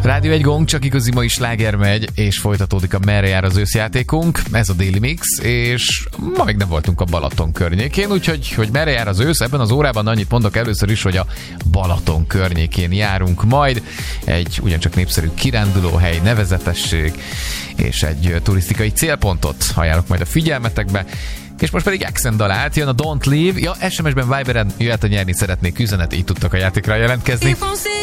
Rádió egy gong, csak igazi mai sláger megy, és folytatódik a Merre jár az őszjátékunk. Ez a Daily Mix, és ma még nem voltunk a Balaton környékén, úgyhogy hogy merre jár az ősz, ebben az órában annyit mondok először is, hogy a Balaton környékén járunk majd. Egy ugyancsak népszerű kirándulóhely, nevezetesség, és egy turisztikai célpontot ajánlok majd a figyelmetekbe. És most pedig Accent dal át, jön a Don't Leave. Ja, SMS-ben, Viberen jöhet a nyerni szeretnék üzenet, így tudtak a játékra jelentkezni.